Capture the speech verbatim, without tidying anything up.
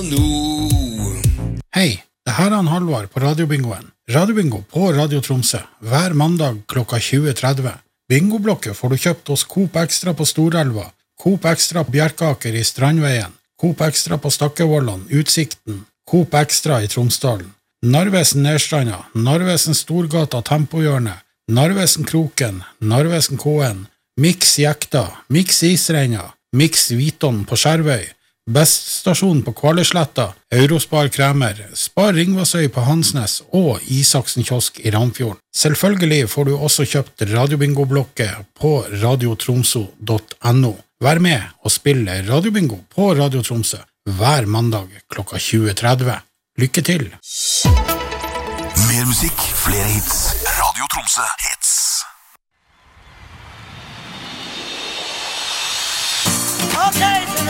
Hei, det her er han Halvard på Radiobingoen. Radiobingo på Radio Tromsø, hver mandag klokka tjue tretti. Bingoblokket får du kjøpt hos Coop Extra på Storelva, Coop Extra på Bjerkaker i Strandveien, Coop Extra på Stakkevollan, Utsikten, Coop Extra i Tromsdalen, Narvesen Nedstranda, Narvesen Storgata Tempohjørne, Narvesen Kroken, Narvesen K N, Mix Jekta, Mix Isreina, Mix Viton på Skjervøy, Best stasjon på Kvaløysletta, Eurospar Kremer, Spar Ringvassøy på Hansnes og Isaksen kiosk i Ramfjorden. Selvfølgelig får du også kjøpt Radiobingo-blokket på radiotromso punktum no. Vær med og spille Radiobingo på Radio Tromsø hver mandag klokka tjue tretti. Lykke til! Mer musikk, flere hits. Radio Tromsø hits. Okay.